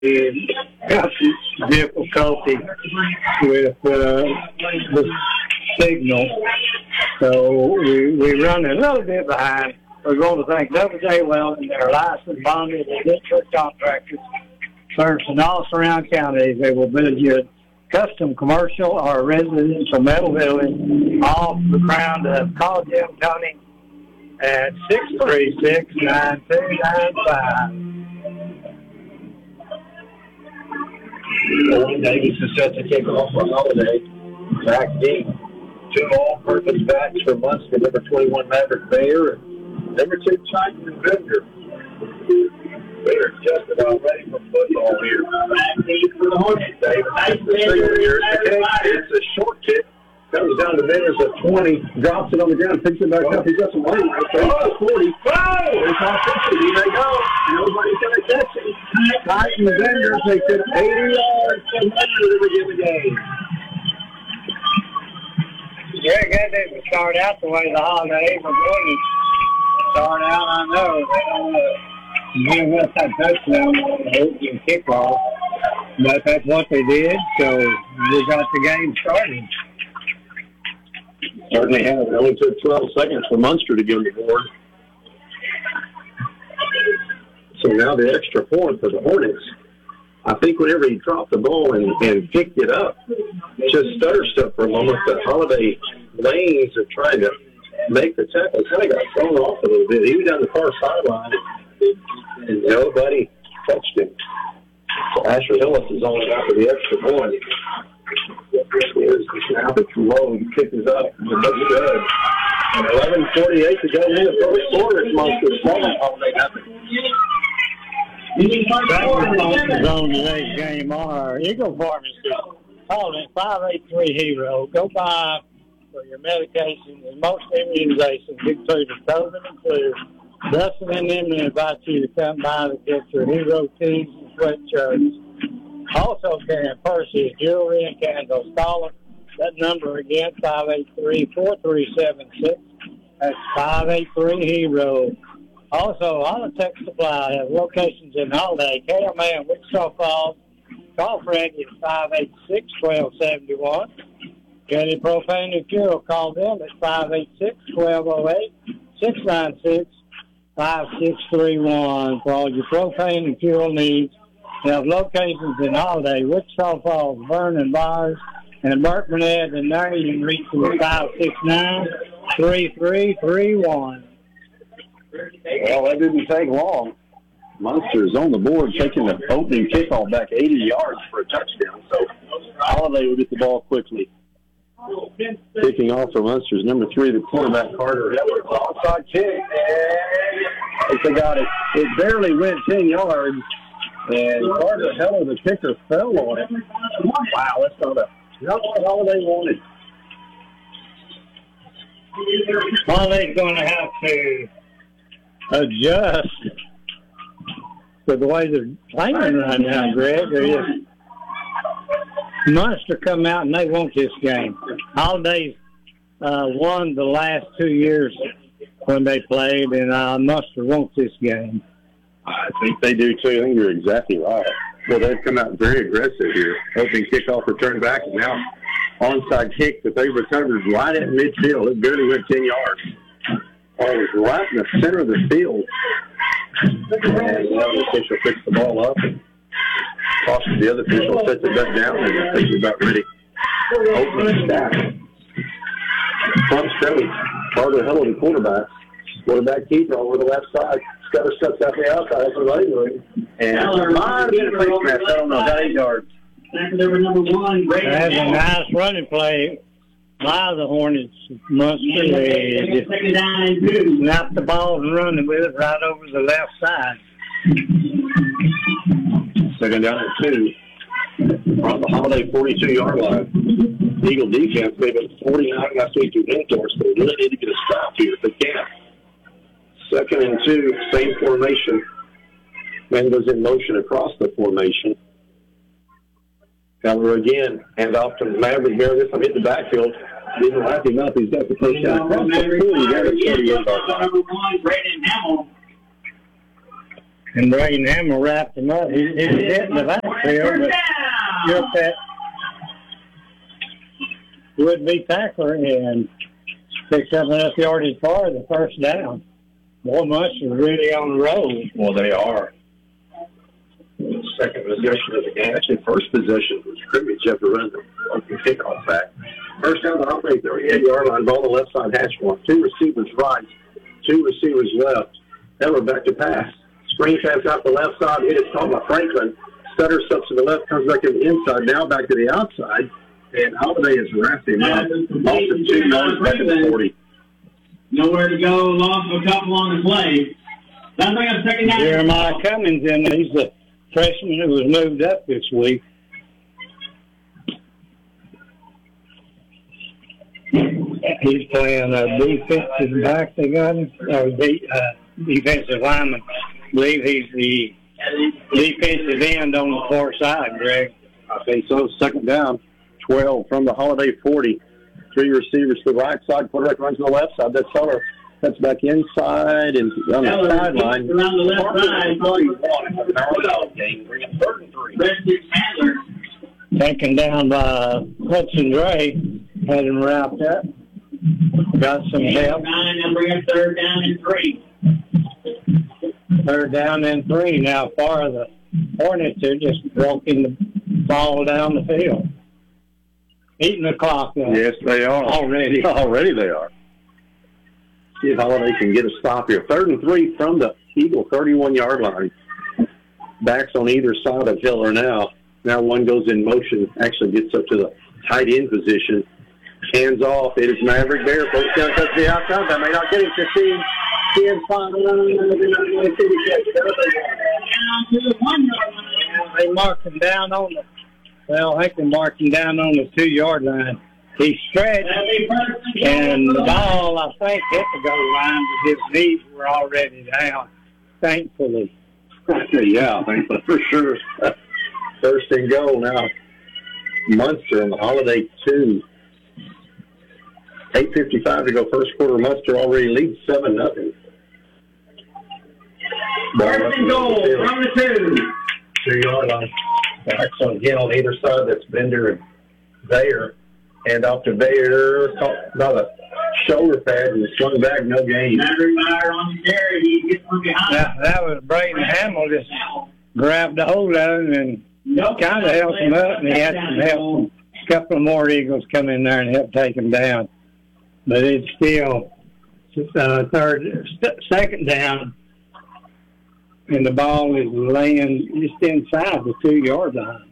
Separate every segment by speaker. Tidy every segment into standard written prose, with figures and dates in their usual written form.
Speaker 1: got some difficulty with the signal, so we run a little bit behind. We're going to thank W.J. Weldon. They're licensed, bonded, and good contractors, servicing all surrounding counties. They will build you a custom commercial or residential metal building off the ground of. Call Jim Tony at 636-9295.
Speaker 2: Owen Davis is set to kick off for Holiday. Back deep. 2 all-purpose backs for Munster, number 21, Maverick Bayer, and number 2, Titan Bender. They're just about ready for football here. Back deep for the Hornets. It's a short kick. Comes down to Benders at 20. Drops it on the ground. Picks it back up. He's got some weight. Oh, 40. It's off 50. He may go. Nobody's going to catch him. Titan Bender takes it 80 yards from Munster to begin the game.
Speaker 1: Yeah, guys didn't start out the way the Holidays were going to start out. I know they don't give us that touchdown on the opening kickoff, but that's what they did. So we got the game started.
Speaker 2: Certainly has. It only took 12 seconds for Munster to get on the board. So now the extra point for the Hornets. I think whenever he dropped the ball and picked it up, just stutter stuff for a moment. The Holiday lanes are trying to make the tackle. Kind of got thrown off a little bit. He was down the far sideline, and nobody touched him. So Asher Hillis is on it after the extra point. Now it's low. He kicked it up. It looks good. And 11:48 to go in the first quarter. It's Munster 7, Holiday nothing.
Speaker 1: On today's game are Eagle Pharmacy. Call it 583 Hero. Go by for your medication and most immunizations, including COVID and flu. Dustin and them invite you to come by to get your Hero tees and sweatshirts. Also carrying purses, jewelry, and candles. Call it. That number again, 583-4376. That's 583 Hero. Also, Holotech Supply has locations in Holiday, KMA, and Wichita Falls. Call Frankie at 586-1271. Getty Propane and Fuel, call them at 586-1208, 696-5631 for all your propane and fuel needs. They have locations in Holiday, Wichita Falls, Vernon, Bars, and Burkmanhead, and there you can reach them at 569-3331.
Speaker 2: Well, that didn't take long. Munster's on the board, taking the opening kickoff back 80 yards for a touchdown. So Holiday will get the ball quickly. Kicking off for Munster's number 3, the quarterback, Carter Heller. Onside kick. And they got it. It barely went 10 yards. And Carter Heller, the kicker, fell on it. Wow, that's not what Holiday wanted.
Speaker 1: Holiday's going to have to adjust to the way they're playing right now, Greg. Munster come out and they want this game. Holiday's won the last 2 years when they played, and Munster wants this game.
Speaker 2: I think they do, too. I think you're exactly right. Well, they've come out very aggressive here. Opening kickoff, return back, and now onside kick that they recovered right at midfield. It barely went 10 yards. It was right in the center of the field. And the official picks the ball up and tosses the other official, sets it back down, and I think he's about ready. Opening snap. From scrimmage, Carter Heller, the quarterback. Quarterback keeper over the left side. Scudder steps out the outside. That's the running room. And might have been a face mask. I don't know. About 8 yards.
Speaker 1: That's a nice running play by the Hornets. Munster. They just snapped the ball and running with it right over the left side.
Speaker 2: Second down at 2. From the Holiday 42-yard line. Eagle defense, they've been 49 last week to Mentors, but they really need to get a stop here if they can. Second and 2, same formation. Man goes in motion across the formation. Heller again, hand off to Maverick Bear. This time hit the backfield. Didn't wrap him up. He's got the first down across the 40. Got a 38-yard line.
Speaker 1: And Braden Hamill wrapped him up. He hit in the backfield, but just that would-be tackler and picked up enough yardage for the first down. Boy, Munster's really on the road.
Speaker 2: Well, they are. Second possession of the game. Actually, first possession was scrimmage after running the kickoff back. First down, the Holiday 38-yard line, ball on the left side hash mark. 2 receivers right, 2 receivers left. Now we're back to pass. Screen pass out the left side. It is caught by Franklin. Stutter steps to the left, comes back to the inside. Now back to the outside. And Holiday has wrapped him up. Lost him 2 yards back to the 40.
Speaker 3: Nowhere to go. Lost a couple on the play. That's like a second down.
Speaker 1: Jeremiah Cummings in there. He's the freshman who was moved up this week. He's playing a defensive back. They got him. Or defensive lineman. I believe he's the defensive end on the far side, Greg.
Speaker 2: I think so. Second down. 12 from the Holiday 40. 3 receivers to the right side. Quarterback runs to the left side. That's Heller. That's back inside and on the sideline.
Speaker 3: Around the left side.
Speaker 2: 3rd and 3.
Speaker 1: Taken down by Hudson Gray. Had him wrapped up. Got some help.
Speaker 3: 9 and bring up 3rd down and 3.
Speaker 1: 3rd down and 3. Now, far the Hornets are just walking the ball down the field. Eating the clock up.
Speaker 2: Yes, they are.
Speaker 1: Already
Speaker 2: they are. See if Holiday can get a stop here. 3rd and 3 from the Eagle 31-yard line. Backs on either side of Hiller now. Now one goes in motion, actually gets up to the tight end position. Hands off. It is Maverick Bear. First down, touch the outside. That may not get him. 15, 10, 5.
Speaker 1: They marked him down on the, well, I think they marked him down on the 2-yard line. He stretched, and the ball, I think, hit the goal line, but his knees were already down, thankfully.
Speaker 2: Yeah, thankfully, for sure. First and goal now. Munster on the Holiday 2. 8:55 to go first quarter. Munster already leads 7-0.
Speaker 3: First and goal from the 2.
Speaker 2: 2-yard line. Backs on again on either side. That's Bender and Bayer. And off to Bayer. Caught by the shoulder pad and swung back. No gain.
Speaker 3: Maverick Bear on the carry. He gets one behind.
Speaker 1: That was Braden Hamill just grabbed a hold of him and kind of helped him up, and he had some help. A couple of more Eagles come in there and help take him down. But it's still second down, and the ball is laying just inside the 2-yard line.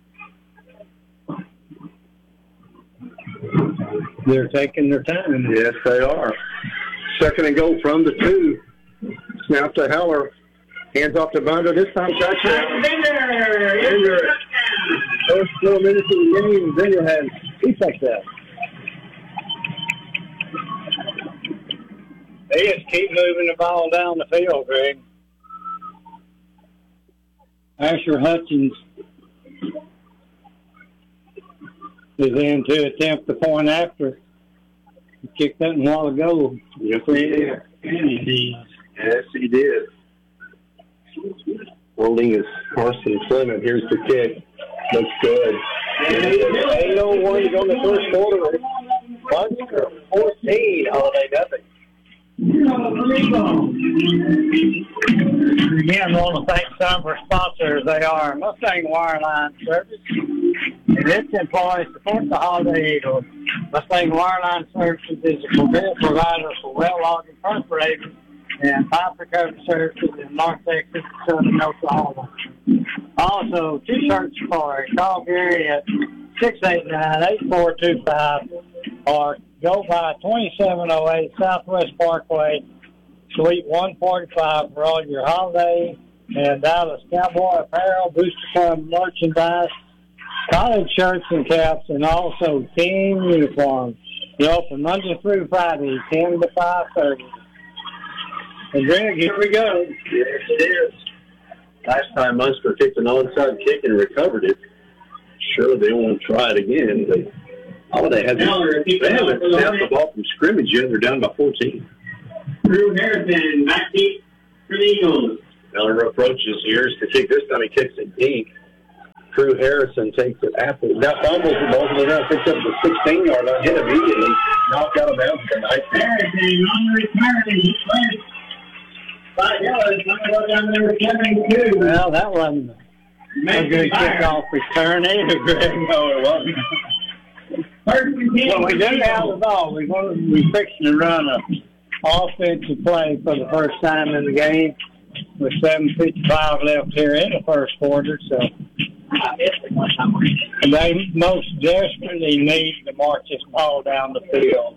Speaker 1: They're taking their time.
Speaker 2: Yes, they are. Second and goal from the 2. Snap to Heller. Hands off to Bonder. This time, touchdown.
Speaker 3: Bender.
Speaker 2: First 4 minutes of the game, Bender has 2 touchdowns.
Speaker 1: They just keep moving the ball down the field, Greg. Asher Hutchins is in to attempt the point after. He kicked that a while ago.
Speaker 2: Yes, he did. Yes, he did. Holding is Carson Clement. Here's the kick. Looks good. 8:01 on the first quarter. Munster 14, Holiday nothing.
Speaker 1: Again, I want to thank some of our sponsors. They are Mustang Wireline Service, and its employees support the Holiday Eagles. Mustang Wireline Services is a premier provider for well logging perforators and pipe recovery services in North Texas and Southern Oklahoma. Also, T-shirt Safari. Call Gary at 689-8425 or go by 2708 Southwest Parkway, Suite 145 for all your holiday and Dallas Cowboy apparel, Booster Club merchandise, college shirts and caps, and also team uniforms. You're open Monday through Friday, 10 to 5:30. And Greg, here we go.
Speaker 2: Yes, it is. Last time Munster kicked an onside kick and recovered it. Sure, they won't try it again. But Holiday hasn't snapped the ball from scrimmage yet. They're down by 14.
Speaker 3: Drew Harrison, back deep for the Eagles.
Speaker 2: Miller approaches here to kick. This time he kicks it deep. Drew Harrison takes it after. Now fumbles the ball to the ground, picks up the 16-yard line, hit immediately, knocked out of bounds tonight.
Speaker 3: Harrison on return. By Hillis, I'm going to go down there with 72.
Speaker 1: Well, that wasn't a good kickoff return either, Greg.
Speaker 2: No, it wasn't.
Speaker 1: Well, we do have the ball. We're fixing to run a offensive play for the first time in the game with 7:55 left here in the first quarter. So they most desperately need to march this ball down the field.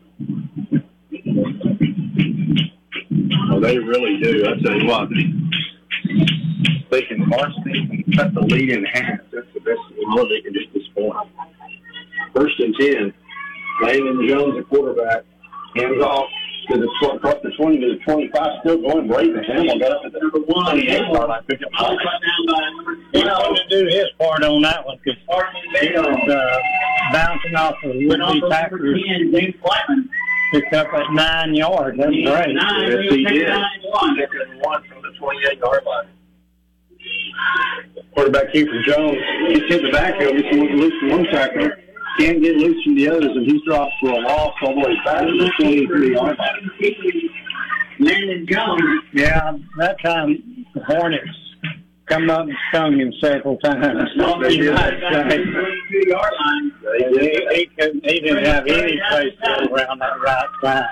Speaker 2: Well, they really do. I tell you what, they can march things and cut the lead in half. That's the best thing they can do at this point. 1st and 10. Landon Jones, the quarterback, hands off to the across the 20 to the 25. Still going. Braden Hamill got up to the number 1. I picked up
Speaker 1: He ought to do his part on that one because he was bouncing off of would-be tacklers. Picked up at 9 yards. That's great.
Speaker 2: Yes, he did. Second 1 from the 28-yard line. Quarterback Kiefer Jones, he's hit the backfield, just loose from one tackler. Can't get loose from the others, and he's dropped for a loss all the way back to the 23-yard line.
Speaker 3: Landon Jones.
Speaker 1: Yeah, that time the Hornets come up and stung him several times.
Speaker 2: They did.
Speaker 3: 22-yard line.
Speaker 1: He didn't have any place to go around that right side.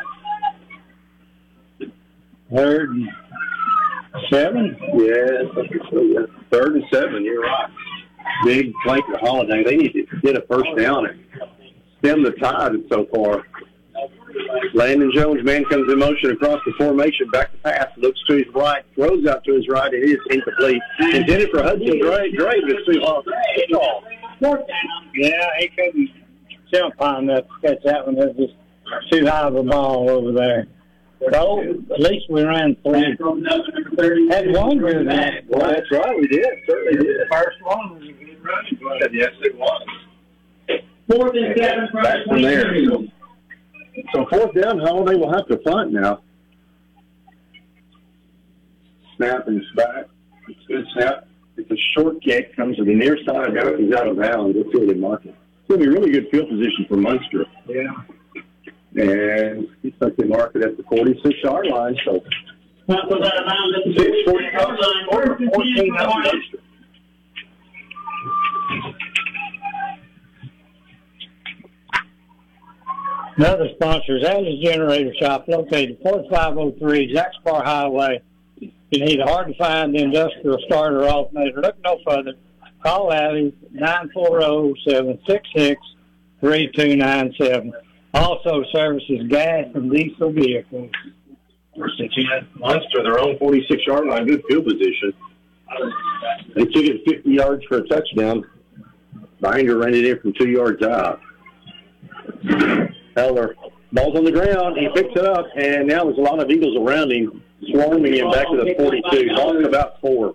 Speaker 1: 3rd and 7?
Speaker 2: Yes, I think so, yeah. 3rd and 7, you're right. Big play for Holiday. They need to get a first down and stem the tide so far. Landon Jones, man, comes in motion across the formation, back to pass, looks to his right, throws out to his right, it is incomplete. Intended for Hudson Gray, it's too hard.
Speaker 1: Yeah, he couldn't jump on that to catch that one. It was just too high of a ball over there. So, at least we ran 3. Had one good one.
Speaker 2: Well, that's right, we did. Certainly did.
Speaker 1: The first one was a good run.
Speaker 2: Yes, it was.
Speaker 3: 4th and 7
Speaker 2: Back from there. So 4th down, Holiday will have to punt now. Snap and back. It's a good snap. It's a short kick, comes to the near side, bounces out of bounds. Let's see what they mark it. It's going to be really good field position for Munster.
Speaker 1: Yeah.
Speaker 2: And looks like they mark it at the 46-yard line. So 6:40 line, 14 Munster.
Speaker 1: Another sponsor is Alice Generator Shop, located 4503 Jackspar Highway. You need a hard-to-find industrial starter alternator. Look no further. Call Alice 940-766-3297. Also services gas and diesel vehicles.
Speaker 2: Munster, their own 46-yard line, good field position. They took it 50 yards for a touchdown. Binder ran it in from 2 yards out. Heller, ball's on the ground. He picks it up, and now there's a lot of Eagles around him, swarming him back to the 42. Ball's about 4.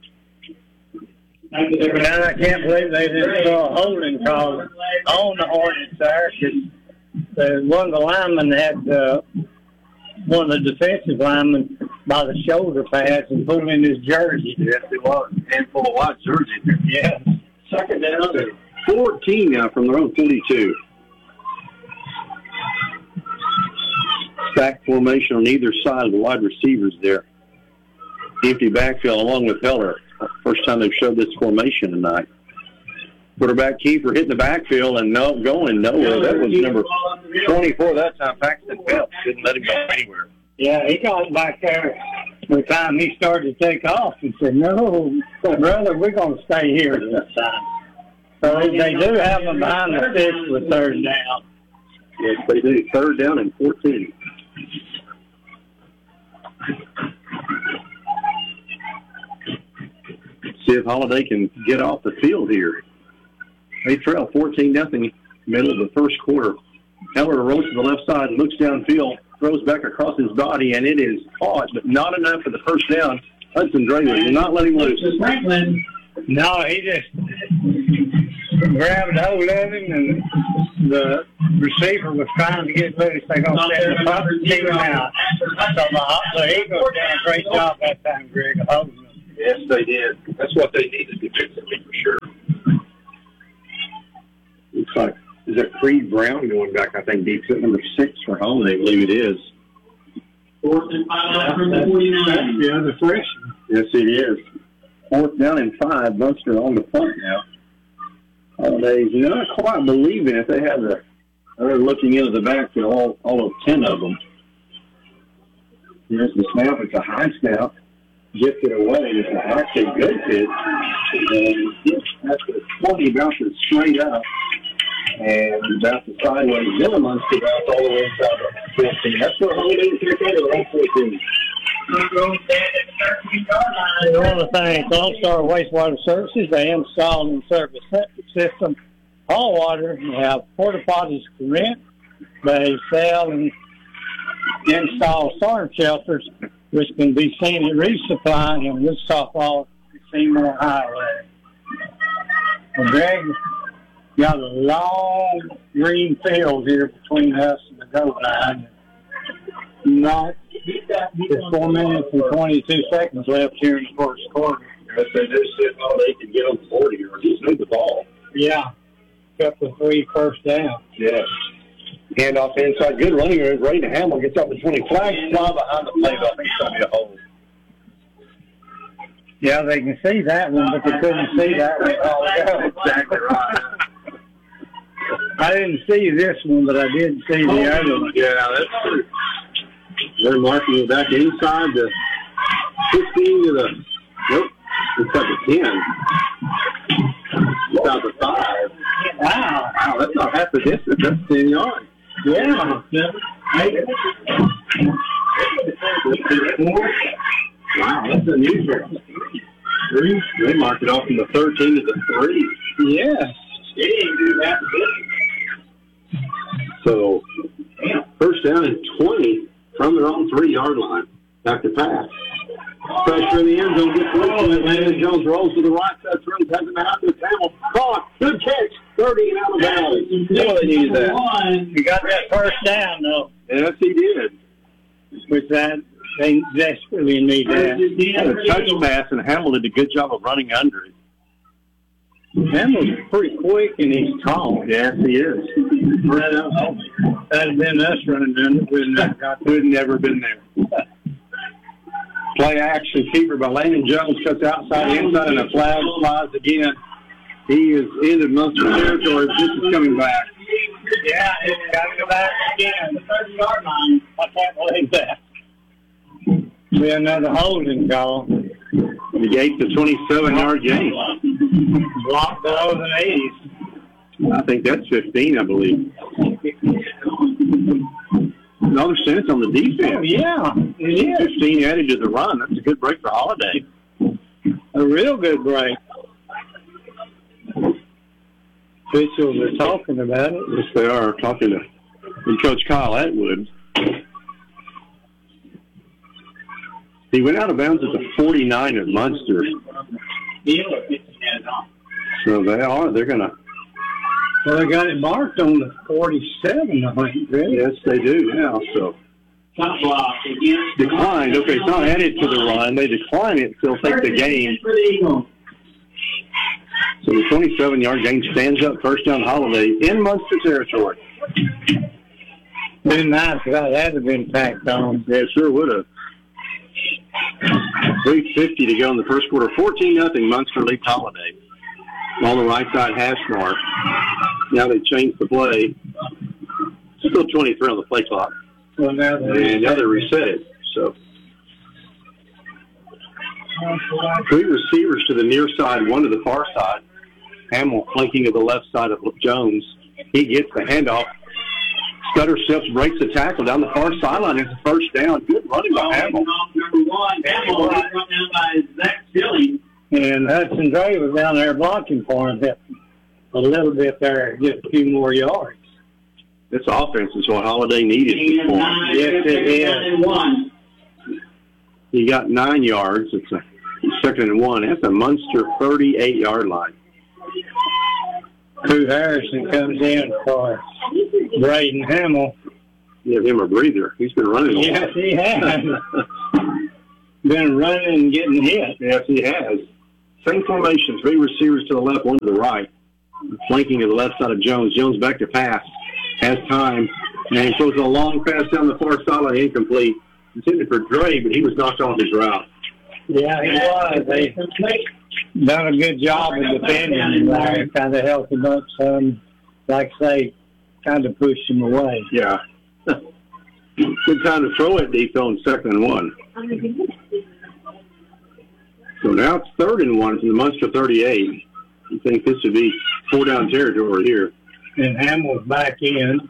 Speaker 1: And I can't believe they didn't throw a holding call on the Hornets there. One of the linemen had one of the defensive linemen by the shoulder pads and pulled in his jersey.
Speaker 2: Yes, it was. A handful of white jerseys.
Speaker 1: Yeah.
Speaker 2: 2nd down to 14 now from their own 42. Stack formation on either side of the wide receivers there. Empty backfield along with Heller. First time they've showed this formation tonight. Quarterback Kiefer hitting the backfield and going nowhere. That was number 24 that time. Paxton Phelps didn't let him go anywhere.
Speaker 1: Yeah, he got back there by the time he started to take off. He said, "No, brother, we're going to stay here this time." So they do have him behind the sticks with 3rd down.
Speaker 2: Yes, they do. 3rd down and 14. See if Holiday can get off the field here. They trail 14-0, middle of the first quarter. Heller rolls to the left side, looks downfield, throws back across his body, and it is caught, but not enough for the first down. Hudson Draylor will not let him loose.
Speaker 3: Franklin.
Speaker 1: No, he just grabbed a hold of him, and the receiver was trying to get loose. They gonna set the punt and take him out. So the Eagles did a great job that time, Greg, holding him.
Speaker 2: Yes, they did. That's what they needed defensively for sure. Looks like, is that Creed Brown going back, I think, deep at number 6 for Holiday, I believe it is.
Speaker 3: 4th and 5 from the 49.
Speaker 1: Yeah, the freshman.
Speaker 2: Yes, it is. 4th down and 5. Munster on the punt now. Holiday's not quite believing it. They're looking into the backfield, all of 10 of them. Here's the snap. It's a high snap. Gifted away. It's actually a good pitch. And that's the 20, bounces straight up. And bounces sideways. Then Munster bounces all the way inside the 15. That's what Holiday's here for the 14.
Speaker 1: I want to thank All-Star Wastewater Services. They installed and service septic system, hall water. They have porta potties for rent. They sell and install storm shelters, which can be seen at Resupply and Wichita Falls, Seymour Highway. And Greg, got a long green field here between us and the goal line. Not there's 4 minutes and 22 seconds left here in the first quarter.
Speaker 2: Yes, they do sit all they can get on 40 or just move the ball.
Speaker 1: Yeah. Got the 3 first down.
Speaker 2: Yes. Hand off inside. Good running room. Ray Hamill gets up to 20. Flag fly behind the play. I think it's going to be a hold.
Speaker 1: Yeah, they can see that one, but they couldn't see that one.
Speaker 2: Oh, exactly right.
Speaker 1: I didn't see this one, but I did see the other one.
Speaker 2: Yeah, that's true. They're marking it back inside the 15 to the, nope, inside the 10. Inside the 5.
Speaker 1: Wow.
Speaker 2: Wow, that's not half the distance. That's 10 yards.
Speaker 1: Yeah.
Speaker 2: Wow, that's unusual. 3. They marked it off from the 13 to the 3.
Speaker 1: Yeah.
Speaker 3: They didn't do that.
Speaker 2: So, first down and 20 from their own 3-yard line. Back to pass. Pressure in the end zone. Gets away from it. Landon Jones rolls to the right side. Throws. Has him out to Hamill. Caught. Good catch. 30 and out of bounds. Yeah, they needed that.
Speaker 1: He got that first down, though.
Speaker 2: Yes, he did.
Speaker 1: With that, they desperately need that.
Speaker 2: Had a touch pass, and Hamill did a good job of running under it.
Speaker 1: Hamill's pretty quick, and he's tall.
Speaker 2: Yes, he is.
Speaker 1: That'd have been us running down it.
Speaker 2: We'd never been there. Play action keeper by Landon Jones cuts outside the inside, and a flag flies again. He is into Munster territory. This is coming back.
Speaker 1: Yeah, it's got to go back again. The 30-yard line. I can't believe that. Be another holding call.
Speaker 2: Negates the 27-yard gain.
Speaker 1: Block below the knees.
Speaker 2: I think that's 15, I believe. Another sense on the defense.
Speaker 1: Oh, yeah, it is.
Speaker 2: 15 added to the run. That's a good break for Holiday.
Speaker 1: A real good break. Officials are talking about it.
Speaker 2: Yes, they are talking to Coach Kyle Atwood. He went out of bounds at the 49 at Munster. So they're going to.
Speaker 1: Well, they got it marked on the 47, I think. Really?
Speaker 2: Yes, they do now. So declined. Okay, it's not added to the run. They decline it. They'll take the gain. So the 27-yard gain stands up. First down Holiday in Munster territory.
Speaker 1: Been nice if that had been packed on.
Speaker 2: Yeah, it sure would have. 3:50 to go in the first quarter. 14-0 Munster leads Holiday. On the right side hash mark. Now they changed the play. Still 23 on the play clock.
Speaker 1: Well, now
Speaker 2: they reset it. So 3 receivers to the near side, 1 to the far side. Hamill flanking to the left side of Jones. He gets the handoff. Stutter steps, breaks the tackle down the far sideline. It's a first down. Good running by Hamill.
Speaker 3: Number 1, Hamill run down by Zach Stillings.
Speaker 1: And Hudson Gray was down there blocking for him a little bit there, get a few more yards.
Speaker 2: This offense is what Holiday needed.
Speaker 1: Yes, it is.
Speaker 2: He got 9 yards. It's a 2nd and 1. That's a Munster 38-yard line.
Speaker 1: Drew Harrison comes in for Braden Hamill.
Speaker 2: Give him a breather. He's been running a
Speaker 1: Yes, he has. Been running and getting hit.
Speaker 2: Yes, he has. Same formation, 3 receivers to the left, 1 to the right. Flanking to the left side of Jones. Jones back to pass. Has time. And he throws a long pass down the far sideline, incomplete. Intended for Dre, but he was knocked off his route.
Speaker 1: Yeah, he was. They done a good job of defending there. Kind of helped him up some. Like I say, kind of pushed him away.
Speaker 2: Yeah. Good time to throw it deep on 2nd and 1. So now it's 3rd and 1 from the Munster 38. You think this would be 4-down territory here.
Speaker 1: And Hamill's back in.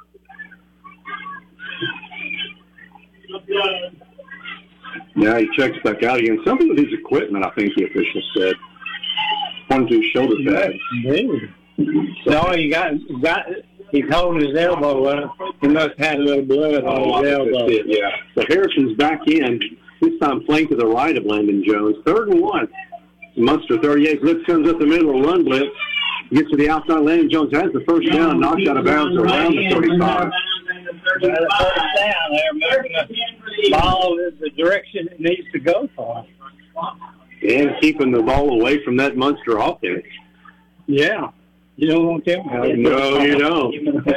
Speaker 2: Now he checks back out again. Something with his equipment, I think the official said. 1-2 shoulder pad.
Speaker 1: Dude. No, he got he's holding his elbow up. He must have had a little blood on his elbow.
Speaker 2: That's it, yeah. So Harrison's back in. This time flanked to the right of Landon Jones. 3rd and 1. Munster 38. Blitz comes up the middle. Run blitz. Gets to the outside. Landon Jones has the first down. Knocked out of bounds around the 35.
Speaker 1: Got a first down there. Moving the ball in the direction it needs to go for.
Speaker 2: And keeping the ball away from that Munster offense.
Speaker 1: Yeah. You don't want them.
Speaker 2: No, you don't.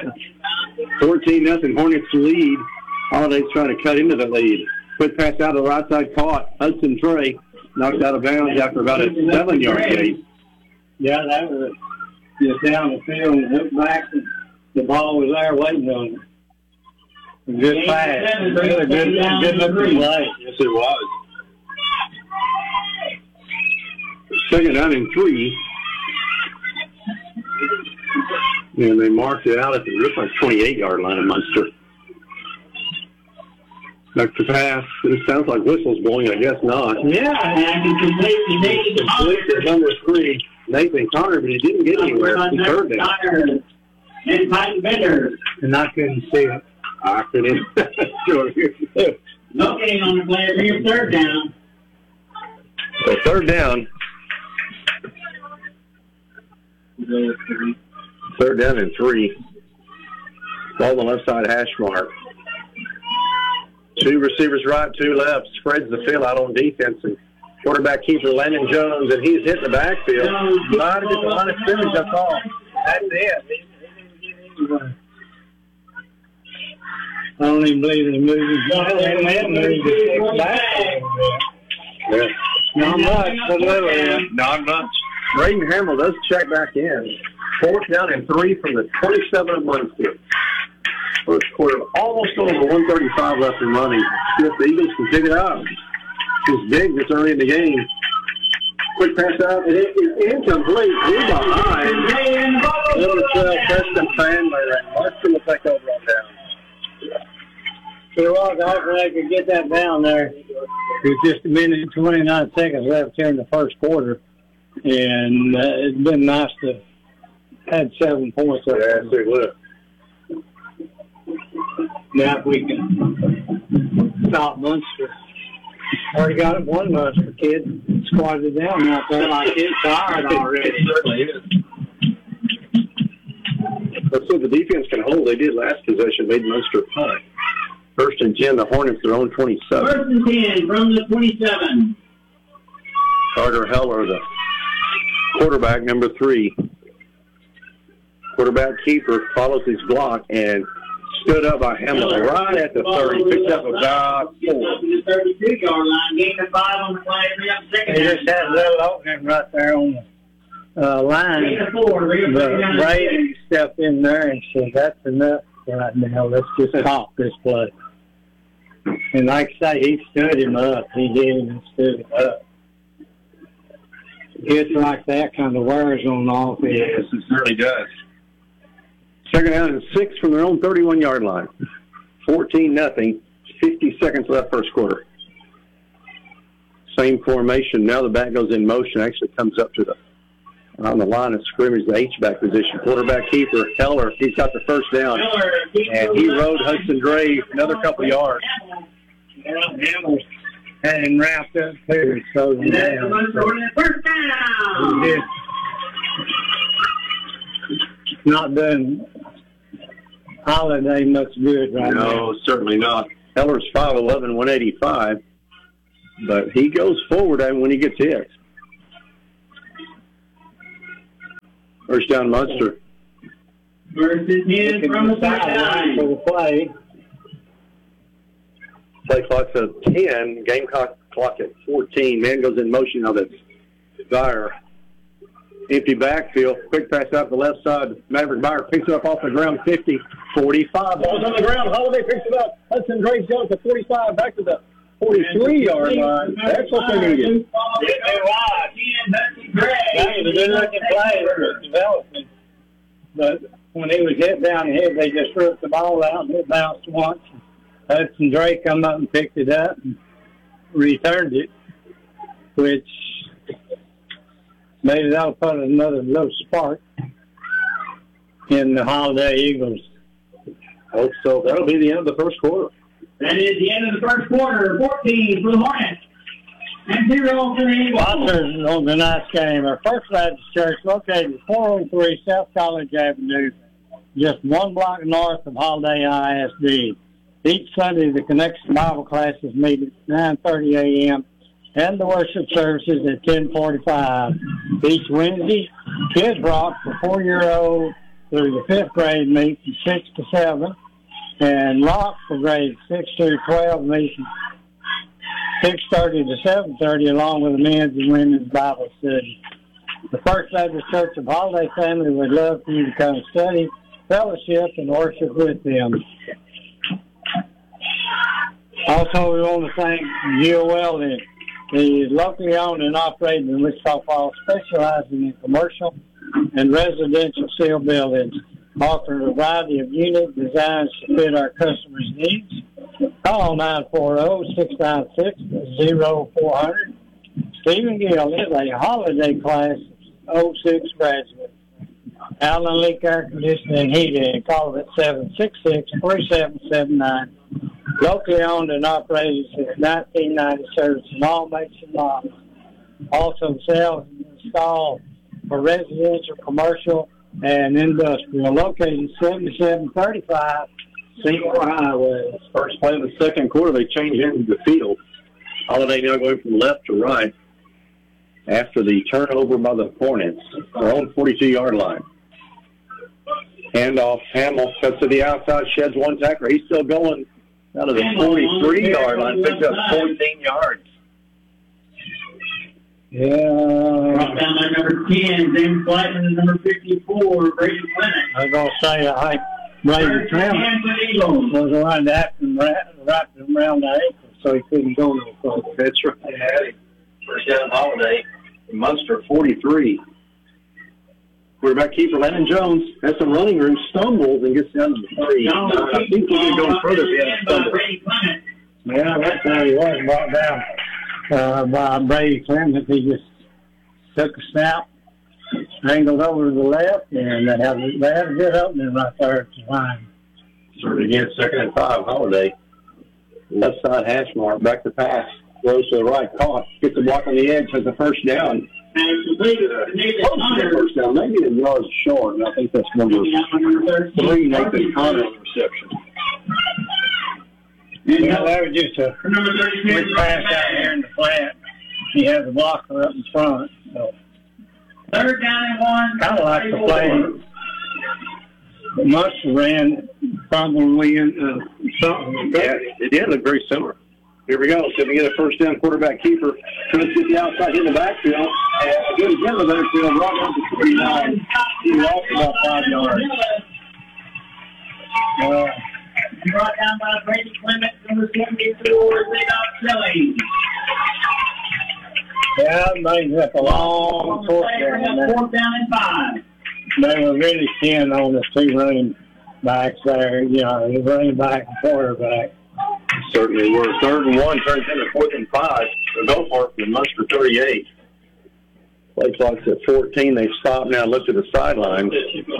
Speaker 2: 14-0 Hornets lead. Holiday's trying to cut into the lead. Quick pass out of the right side, caught. Hudson Trey knocked out of bounds after about a 7-yard gain.
Speaker 1: Yeah, that was just down the field and hooked back. And the ball was there waiting on him. Good pass. Good looking play.
Speaker 2: Yes, it was. 2nd down and 3. And they marked it out at the looks like 28-yard line of Munster. Back to pass. It sounds like whistles blowing. I guess not.
Speaker 1: Yeah,
Speaker 2: Complete to number 3, Nathan Connor, but he didn't get anywhere. He turned down.
Speaker 1: And I couldn't see it.
Speaker 2: I couldn't.
Speaker 3: No gain on the play. Here's 3rd down.
Speaker 2: So 3rd down. 3rd down and 3. Ball on the left side hash mark. 2 receivers right, 2 left. Spreads the field out on defense. And quarterback keeper Landon Jones, and he's hitting the backfield. Not at the line of scrimmage, that's all.
Speaker 1: That's it. I don't even believe he moved his back.
Speaker 2: Yeah.
Speaker 1: Not much, but little, yeah.
Speaker 2: Not much. Braden Hamill does check back in. 4th down and 3 from the 27 of Munster. First quarter, almost over 135 left in running. See if the Eagles can pick it up. It's big this early in the game. Quick pass out, and it is incomplete. We're behind. Number 12, Preston Sandler, and Munster will take over on down.
Speaker 1: So hopefully they could get that down there. There's just a minute and 29 seconds left here in the first quarter. And it's been nice to have 7 points up.
Speaker 2: Yeah, it will.
Speaker 1: Now if we can stop Munster. Already got one Munster kid squatted down out there like it's tired already.
Speaker 2: Certainly is. Let's see if the defense can hold. They did last possession, made Munster punt. 1st and 10, the Hornets, their own 27.
Speaker 3: 1st and 10 from the 27.
Speaker 2: Carter Heller, the quarterback, number 3. Quarterback keeper follows his block and stood up by Hamill right at the 30. Picked up about 4.
Speaker 3: The 32-yard line, gain of 5 on the play.
Speaker 1: They just had a little opening right there on the line. But Brady stepped in there and said, that's enough right now. Let's just stop this play. And like I say, he stood him up. He did and stood him up. Hits like that kind of wears on the offense.
Speaker 2: Yes, it certainly does. 2nd down and 6 from their own 31-yard line. 14-0. 50 seconds left first quarter. Same formation. Now the back goes in motion. Actually comes up to on the line of scrimmage, the H-back position. Quarterback keeper, Heller, he's got the first down. And he rode Hudson Gray another couple yards.
Speaker 1: Hamill's had him wrapped up too, so
Speaker 3: First down.
Speaker 1: not doing Holiday much good right now.
Speaker 2: No, certainly not. Heller's 5'11", 185, but he goes forward when he gets hit. First down, Munster.
Speaker 3: First and 10 from the sideline.
Speaker 1: For the play.
Speaker 2: Play clock's at 10. Game clock at 14. Man goes in motion now. That's Dyer. Empty backfield. Quick pass out the left side. Maverick Meyer picks it up off the ground. 50, 45. Ball's on the ground. Holiday picks it up. Hudson Graves goes to 45. Back to the 43-yard line. That's what they needed.
Speaker 1: That was a good-looking play. It was developing. But when he was hit down the head, they just ripped the ball out and it bounced once. Hudson Drake come up and picked it up and returned it, which maybe that'll put another little spark in the Holiday Eagles.
Speaker 2: Hope so. That'll be the end of the first quarter.
Speaker 3: That is the end of the first quarter. 14 for the Hornets. And 0 for the Eagles.
Speaker 1: Sponsors on tonight's game are First Baptist Church, located at 403 South College Avenue, just 1 block north of Holiday ISD. Each Sunday, the Connection Bible classes meet at 9:30 a.m. and the worship services at 10:45. Each Wednesday, Kids Rock for 4-year-olds through the 5th grade meets from 6 to 7, and Rock for grades 6 through 12 meets from 6:30 to 7:30, along with the men's and women's Bible study. The First Baptist Church of Holiday family would love for you to come study, fellowship, and worship with them. Also, we want to thank Jill Weldon. He is locally owned and operated in Wichita Falls, specializing in commercial and residential steel buildings, offering a variety of unique designs to fit our customers' needs. Call 940-696-0400. Stephen Gill is a Holiday Class 06 graduate. Allen Leak Air Conditioning and Heating. Call it at 766-3779. Locally owned and operated since 1990, servicing all makes and models. Also sells and install for residential, commercial, and industrial. Located 7735 Seymour Highway.
Speaker 2: First play of the second quarter, they changed into the field. Holiday now going from left to right after the turnover by the Hornets. Their own 42-yard line. Handoff. Hamill cuts to the outside, sheds one tackler. He's still going out of the 43-yard line, picks up 14 yards.
Speaker 1: Yeah.
Speaker 3: Brought down by number 10, James Blackman, and number 54, Brady Clement.
Speaker 1: I was going to say, I think Brady Clement was around that and wrapped him around the ankle, so he couldn't go no further.
Speaker 2: That's right. First down Holiday. Munster 43. Quarterback keeper Landon Jones has some running room, stumbles, and gets down to the 3. I think he can go further if he had a stumble.
Speaker 1: Yeah, that's how he was brought down by Brady Clement. He just took a snap, angled over to the left, and they had a good opening right there at the line.
Speaker 2: Certainly again, 2nd and 5, Holiday. Left side hash mark, back to pass. Throws to the right, caught. Gets the block on the edge, has the first down. First down, maybe the yard's short, and I think that's number 3, Nathan Connor reception.
Speaker 1: Yeah, that was just a quick pass out here in the flat. He has a blocker up in front. So.
Speaker 3: 3rd down and 1.
Speaker 1: Kind of like the play Munster ran probably something.
Speaker 2: Yeah, it did look very similar. Here we go. So we get a first down, quarterback keeper. Could get the outside in the backfield. Good again in the backfield. Right on to 39. He lost about 5 yards.
Speaker 3: Brought down by Brady Clement, number 74, Zadok Shelley.
Speaker 1: Yeah, it made up a long fourth down.
Speaker 3: 4th down and 5.
Speaker 1: They were really thin on the 2 running backs there. You know, the running back and quarterback.
Speaker 2: Certainly were. 3rd and 1 turns into 4th and 5. So go for it from Munster 38. Play clock's at 14. They stop now, look to the sidelines.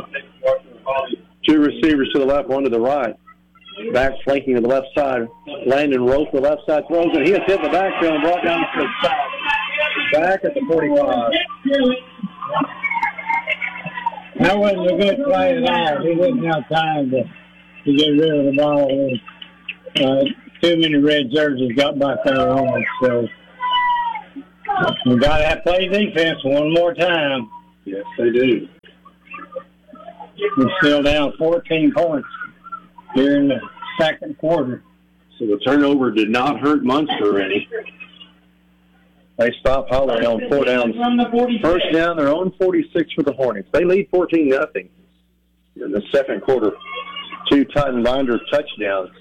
Speaker 2: 2 receivers to the left, 1 to the right. Back flanking to the left side. Landon rolls to the left side, throws it. He has hit the backfield and brought down to the south. Back at the 45.
Speaker 1: That wasn't a good play at all. He didn't have time to get rid of the ball. Too many red jerseys got back there on it, so we got to play defense one more time.
Speaker 2: Yes, they do.
Speaker 1: We're still down 14 points here in the second quarter.
Speaker 2: So the turnover did not hurt Munster any. They stop Holiday on 4 downs. First down, their own 46 for the Hornets. They lead 14-0 in the second quarter. 2 Titan Binder touchdowns.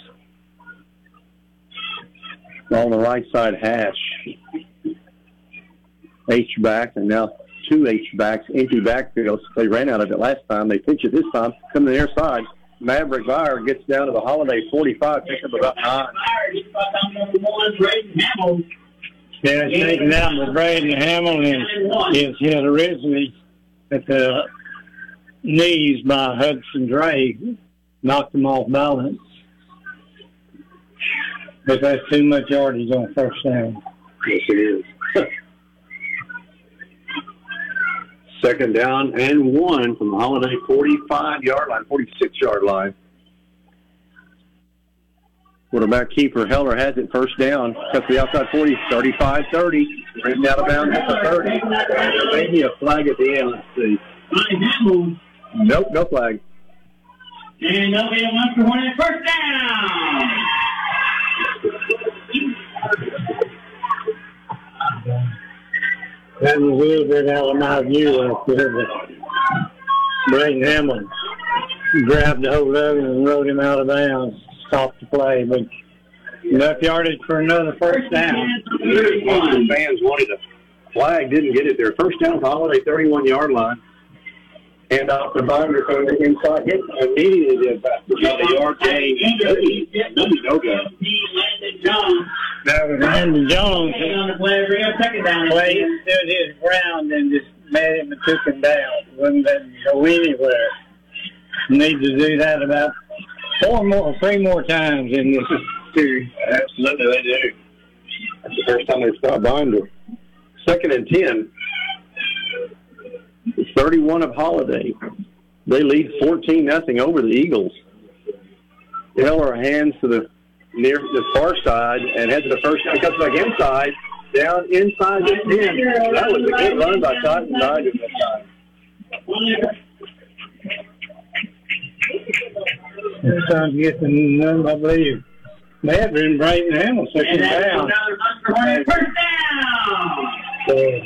Speaker 2: On the right side hash. H-back, and now 2 H-backs, empty backfields. They ran out of it last time. They pitch it this time. Come to the near side. Maverick Byer gets down to the Holiday 45, picks up about 9.
Speaker 1: Yeah, it's taken out with Braden Hamill, and his hit originally at the knees by Hudson Dre. Knocked him off balance. But that's too much yardage on first down.
Speaker 2: Yes, it is. Second down and 1 from the Holiday 45-yard line, 46-yard line. Quarterback Kiefer Heller has it first down. Cuts the outside 40, 35-30. Written out of bounds at the 30. Maybe a flag at the end. Let's see. Nope, no flag.
Speaker 3: And they'll be a Munster Hornet first down.
Speaker 1: That was a little bit out of my view right there, but Braden Hamill grabbed a hold of him and rode him out of bounds. Stopped the play, but enough yardage for another first down.
Speaker 2: Most fans wanted a flag, didn't get it there. First down, Holiday 31-yard line. And off the Binder from the inside hit immediately did back to the yard gain.
Speaker 1: That was Randy Jones. Played stood his ground and just met him and took him down. Wouldn't let him go anywhere. Need to do that about 3 more times in this series.
Speaker 2: Absolutely, they do. That's the first time they stopped Binder. Second and 10. 31 of Holiday. They lead 14-0 over the Eagles. Heller hands to the far side and heads to the first down. Cuts back inside, down inside the 10. That was a good run by Titan Binder that time.
Speaker 1: This time to get the number, I believe. They have been Braden Hamill second down.
Speaker 3: First down.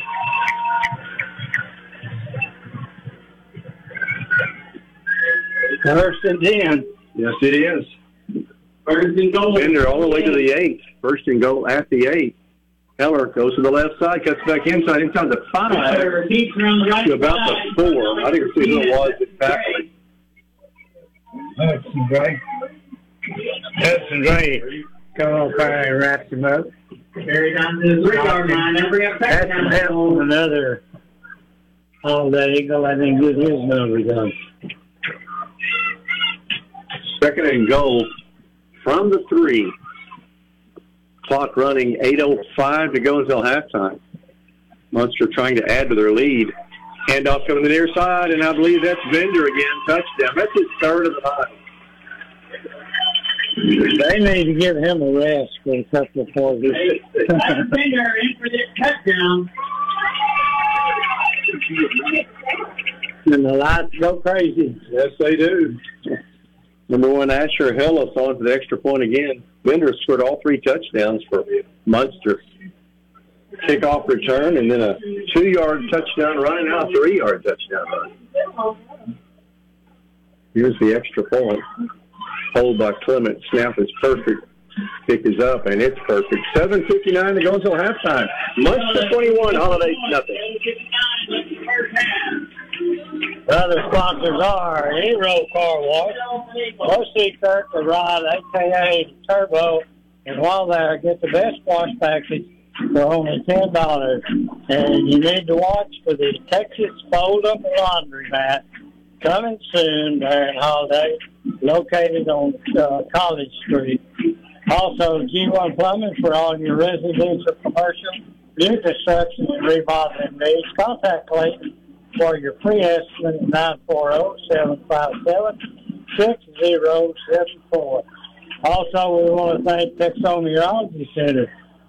Speaker 1: First and 10.
Speaker 2: Yes, it is.
Speaker 3: First and goal.
Speaker 2: Bender all the way to the 8. First and goal at the 8. Heller goes to the left side, cuts back inside the 5 to about the 4. I didn't see who it was exactly.
Speaker 1: Hudson Gray. Come on, fire and wraps him up.
Speaker 3: Carry down to the 3-yard line. Now bring up
Speaker 1: That's another Holiday Eagle. I think get his number done.
Speaker 2: Second and goal from the 3. Clock running, 8:05 to go until halftime. Munster trying to add to their lead. Handoff coming to the near side, and I believe that's Bender again. Touchdown. That's his third of the night.
Speaker 1: They need to give him a rest for a couple of quarters.
Speaker 3: Bender in for this touchdown.
Speaker 1: And the lights go crazy.
Speaker 2: Yes, they do. Number 1, Asher Hillis on for the extra point again. Bender scored all 3 touchdowns for Munster. Kickoff return, and then a 2-yard touchdown run, and now a 3-yard touchdown run. Here's the extra point. Hold by Clement. Snap is perfect. Kick is up, and it's perfect. 7:59 to go until halftime. Munster 21, Holiday nothing.
Speaker 1: Other sponsors are Hero Car Wash, O.C. Kirk, the Rod, a.k.a. Turbo, and while there, get the best wash package for only $10. And you need to watch for the Texas Fold-Up Laundry Mat coming soon there in Holiday, located on College Street. Also, G1 Plumbing for all your residential, commercial, new construction, and remodeling needs. Contact Clayton for your free estimate at 940-757-6074. Also, we want to thank Texomeology Center,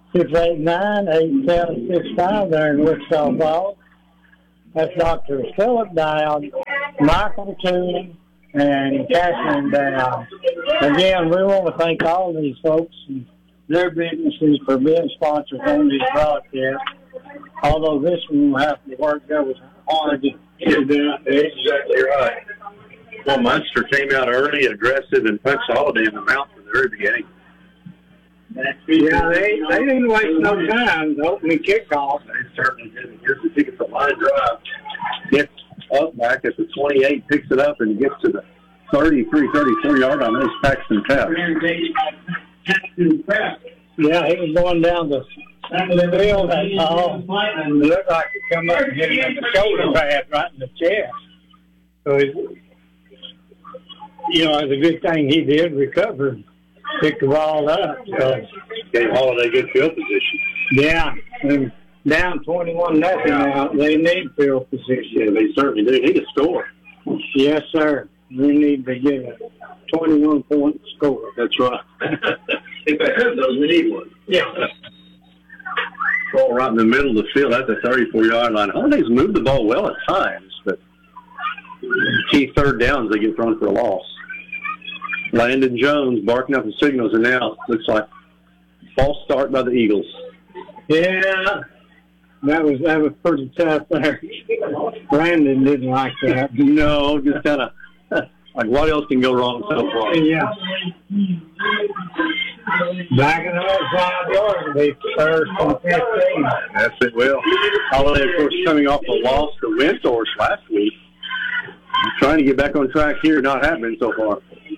Speaker 1: 689-8765 there in Wichita Falls. That's Dr. Philip Dowd, Michael Toon, and Catherine Dowd. Again, we want to thank all these folks and their businesses for being sponsors on these broadcasts. Although this one will have to work that was hard to get done.
Speaker 2: Exactly right. Well, Munster came out early, aggressive, and punched Holiday in the mouth from the very beginning.
Speaker 1: Yeah, they didn't waste no time. The opening kickoff.
Speaker 2: They certainly didn't. Here's the ticket for line drive. Gets up back at the 28, picks it up, and gets to the 33, 34-yard line. There's Paxton Pep.
Speaker 1: Yeah, he was going down the field that tall. And it looked like he come up and hit him in the shoulder pad right in the chest. So, it's a good thing he did recover, pick the ball up. So.
Speaker 2: Gave Holiday good field position.
Speaker 1: Yeah, and down 21-0 now. They need field position.
Speaker 2: Yeah, they certainly do. They need a score.
Speaker 1: Yes, sir. We need to get a 21-point score.
Speaker 2: That's right. If they have those, we need one.
Speaker 1: Yeah.
Speaker 2: Ball right in the middle of the field. That's a 34-yard line. Holiday's moved the ball well at times, but key third downs, they get thrown for a loss. Landon Jones barking up the signals, and now it looks like false start by the Eagles.
Speaker 1: Yeah, that was pretty tough there. Brandon didn't like that.
Speaker 2: No, just kind of like what else can go wrong so far?
Speaker 1: Yeah. Back in the 5 yards, they first and 15.
Speaker 2: That's it. Well, Holiday, of course, coming off a loss to Windthorst last week. Trying to get back on track here, not happening so far.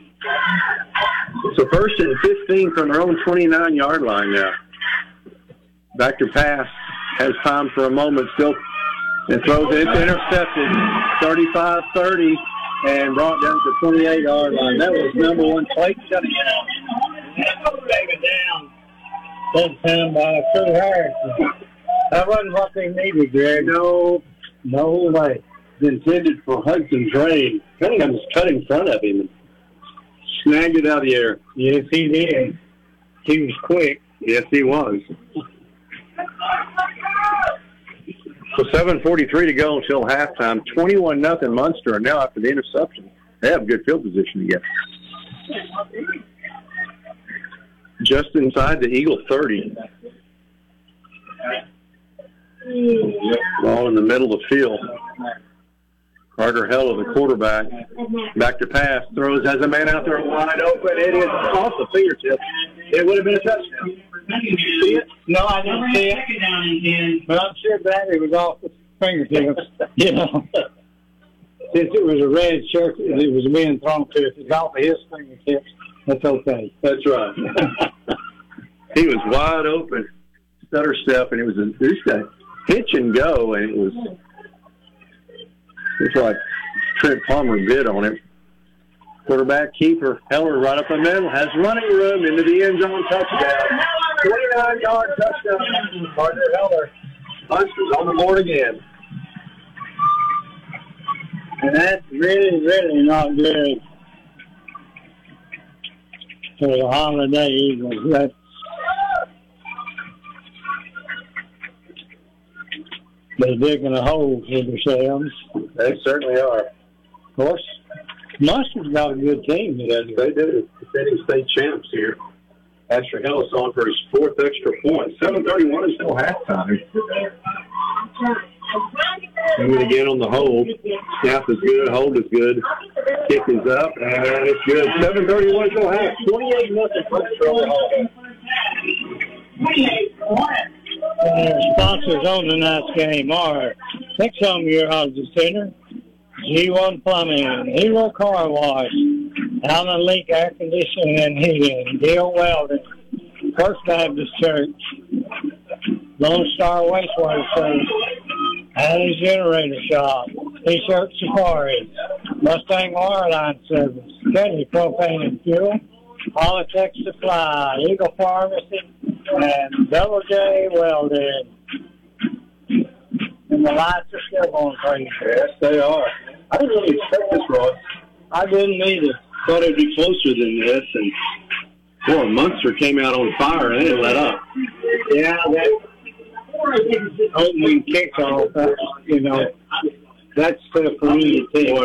Speaker 2: So first and 15 from their own 29-yard line now. Back to pass. Has time for a moment still. And throws it. It's intercepted. 35-30 and brought down to the 28-yard line. That was number one, Clayton Cunningham.
Speaker 1: Taken down that time by True Harrison. That wasn't what they needed, Greg. No way.
Speaker 2: Intended for Hudson Trade. Cunningham was cut in front of him and snagged it out of the air.
Speaker 1: Yes, he did. He was quick.
Speaker 2: Yes, he was. So 7:43 to go until halftime. 21-0 Munster. And now after the interception, they have good field position again. Just inside the Eagle 30. Ball in the middle of the field. Carter Heller, the quarterback, back to pass, throws, has a man out there wide open. It is off the fingertip. It would have been a touchdown.
Speaker 1: Did you see it? No, I didn't see it. But I'm sure that it was off the fingertips. Since it was a red shirt, it was being thrown to. If it's off of his fingertips, that's okay.
Speaker 2: That's right. He was wide open, stutter step, and it was a pitch and go, and it was. It's like Trent Palmer bid on it. Quarterback keeper Heller right up the middle, has running room into the end zone, touchdown. 29-yard touchdown. Carter Heller. Munster's on the board again.
Speaker 1: And that's really, really not good for the Holiday Eagles. They're digging a hole for themselves.
Speaker 2: They certainly are.
Speaker 1: Of course, Munster's got a good team.
Speaker 2: Yes, they do. Defending state champs here. Asher Ellis on for his fourth extra point. 7:31 is still halftime. Moving again on the hold. Snap is good. Hold is good. Kick is up, and it's good. 7:31 still half. 28-0 Munster over Holiday.
Speaker 1: Sponsors on tonight's game are Texomeology Center, G1 Plumbing, Hero Car Wash, Allen Leak Air Conditioning and Heating, Deal Welding, First Baptist Church, Lone Star Wastewater Service, Alley's Generator Shop, T-Shirt Safari, Mustang Wireline Service, Kelly Propane and Fuel, Politics Supply, Eagle Pharmacy, and Double J Welding. And the lights are still going crazy.
Speaker 2: Yes, they are. I didn't really expect this, Ross.
Speaker 1: I didn't either.
Speaker 2: Thought it'd be closer than this, and boy, Munster came out on fire and they didn't let up.
Speaker 1: Yeah, that opening kickoff, that's, you know, that's for me to take.